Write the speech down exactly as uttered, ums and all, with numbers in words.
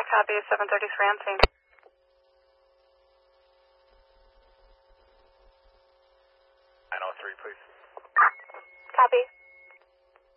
copy, seven thirty-three on scene. nine oh three, please. Copy.